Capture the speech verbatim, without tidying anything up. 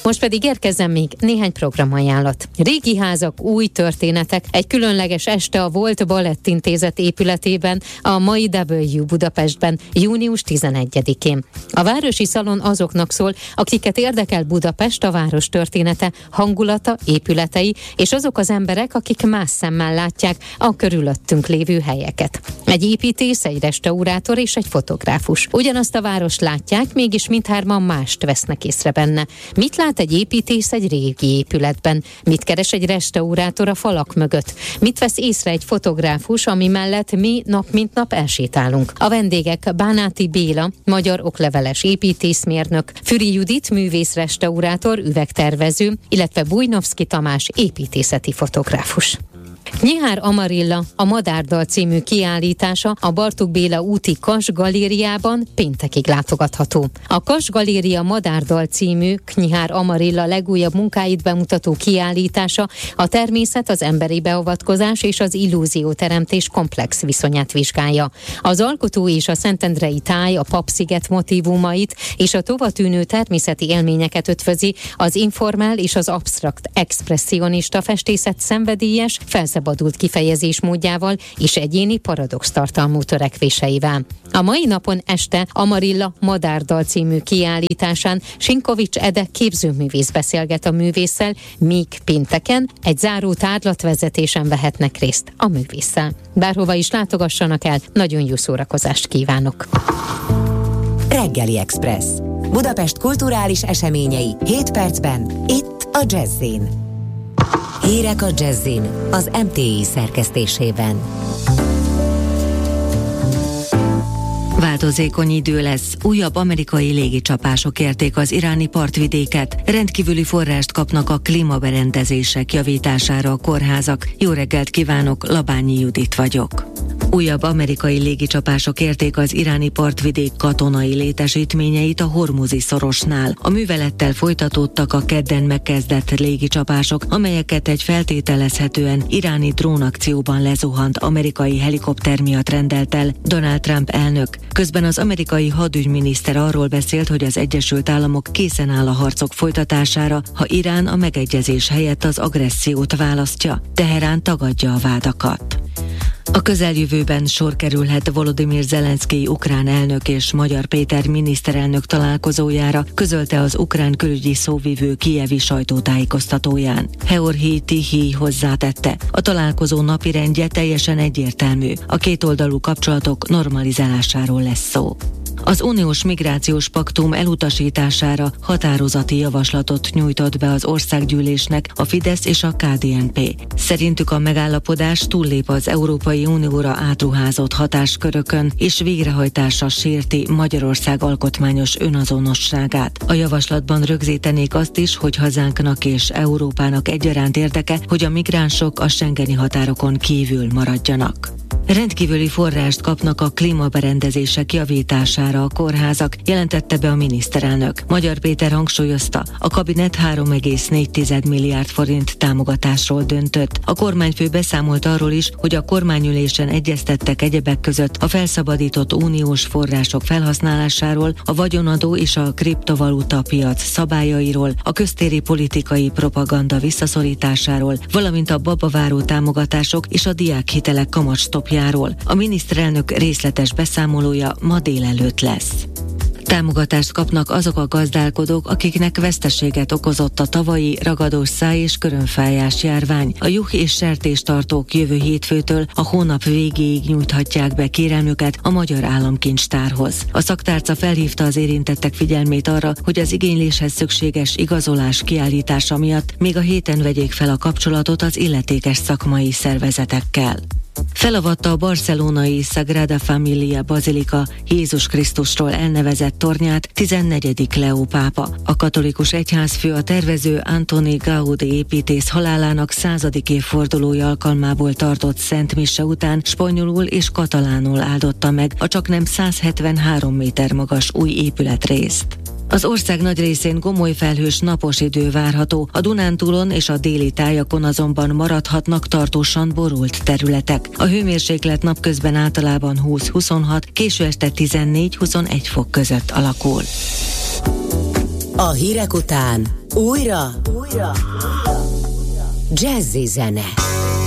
Most pedig érkezzen még néhány programajánlat. Régi házak, új történetek, egy különleges este a Volt Balettintézet épületében, a Mai dupla vé Budapestben, június tizenegyedikén. A Városi Szalon azoknak szól, akiket érdekel Budapest, a város története, hangulata, épületei, és azok az emberek, akik más szemmel látják a körülöttünk lévő helyeket. Egy építész, egy restaurátor és egy fotográfus. Ugyanazt a várost látják, mégis mindhárman mást vesznek észre benne. Mit lát egy építész egy régi épületben? Mit keres egy restaurátor a falak mögött? Mit vesz észre egy fotográfus, ami mellett mi nap mint nap elsétálunk? A vendégek Bánáti Béla, magyar okleveles építészmérnök, Füri Judit, művész-restaurátor, üvegtervező, illetve Bujnovszki Tamás, építészeti fotográfus. Nyihár Amarilla, a Madárdal című kiállítása a Bartók Béla úti Kas galériában péntekig látogatható. A Kas Galéria Madárdal című Nyihár Amarilla legújabb munkáit bemutató kiállítása a természet, az emberi beavatkozás és az illúzióteremtés komplex viszonyát vizsgálja. Az alkotó és a szentendrei táj, a Papsziget motívumait és a tovatűnő természeti élményeket ötvözi, az informál és az absztrakt expresszionista festészet szenvedélyes, felszabadult kifejezésmódjával és egyéni paradox tartalmú törekvéseivel. A mai napon este Amarilla Madárdal című kiállításán Sinkovics Ede képzőművész beszélget a művésszel, míg pénteken egy záró tárlatvezetésen vehetnek részt a művésszel. Bárhova is látogassanak el, nagyon jó szórakozást kívánok! Reggeli Express. Budapest kulturális eseményei hét percben, itt a Jazz-in. Hírek a Jazz-in, az em té i szerkesztésében. Változékony idő lesz, újabb amerikai légicsapások érték az iráni partvidéket, rendkívüli forrást kapnak a klímaberendezések javítására a kórházak. Jó reggelt kívánok, Labányi Judit vagyok. Újabb amerikai légicsapások érték az iráni partvidék katonai létesítményeit a Hormuzi szorosnál. A művelettel folytatódtak a kedden megkezdett légicsapások, amelyeket egy feltételezhetően iráni drónakcióban lezuhant amerikai helikopter miatt rendelt el Donald Trump elnök. Közben az amerikai hadügyminiszter arról beszélt, hogy az Egyesült Államok készen áll a harcok folytatására, ha Irán a megegyezés helyett az agressziót választja. Teherán tagadja a vádakat. A közeljövőben sor kerülhet Volodymyr Zelenszkij ukrán elnök és Magyar Péter miniszterelnök találkozójára, közölte az ukrán külügyi szóvivő kijevi sajtótájékoztatóján. Georgij Tihij hozzátette, a találkozó napirendje teljesen egyértelmű, a kétoldalú kapcsolatok normalizálásáról lesz szó. Az uniós migrációs paktum elutasítására határozati javaslatot nyújtott be az országgyűlésnek a Fidesz és a ká dé en pé. Szerintük a megállapodás túllép az Európai Unióra átruházott hatáskörökön, és végrehajtása sérti Magyarország alkotmányos önazonosságát. A javaslatban rögzítenék azt is, hogy hazánknak és Európának egyaránt érdeke, hogy a migránsok a schengeni határokon kívül maradjanak. Rendkívüli forrást kapnak a klímaberendezések javítására a kórházak, jelentette be a miniszterelnök. Magyar Péter hangsúlyozta, a kabinet három egész négy milliárd forint támogatásról döntött. A kormányfő beszámolt arról is, hogy a kormányülésen egyeztettek egyebek között a felszabadított uniós források felhasználásáról, a vagyonadó és a kriptovaluta piac szabályairól, a köztéri politikai propaganda visszaszorításáról, valamint a babaváró támogatások és a diákhitelek kamatstopjáról. A miniszterelnök részletes beszámolója ma délelőtt lesz. Támogatást kapnak azok a gazdálkodók, akiknek veszteséget okozott a tavalyi ragadós száj és körömfájás járvány. A juh és sertéstartók jövő hétfőtől a hónap végéig nyújthatják be kérelmüket a Magyar Államkincstárhoz. A szaktárca felhívta az érintettek figyelmét arra, hogy az igényléshez szükséges igazolás kiállítása miatt még a héten vegyék fel a kapcsolatot az illetékes szakmai szervezetekkel. Felavatta a barcelonai Sagrada Familia Bazilika Jézus Krisztusról elnevezett tornyát tizennegyedik Leó pápa. A katolikus egyházfő a tervező Antoni Gaudi építész halálának századik évfordulója alkalmából tartott szent mise után spanyolul és katalánul áldotta meg a csaknem száz hetvenhárom méter magas új épületrészt. Az ország nagy részén gomoly felhős napos idő várható, a Dunántúlon és a déli tájakon azonban maradhatnak tartósan borult területek. A hőmérséklet napközben általában húsz-huszonhat, késő este tizennégy-huszonegy fok között alakul. A hírek után Újra. Újra. Jazzy zene.